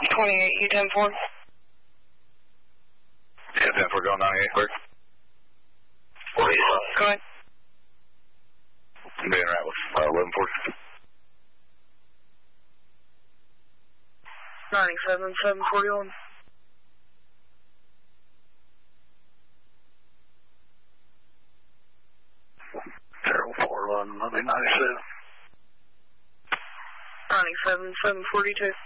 28, U-10-4. Yeah, 10-4 going 98, clear. 40. Go ahead. I'm being right with 11-4. 97, 741. Zero 4 1, Monday 97. 97, 742.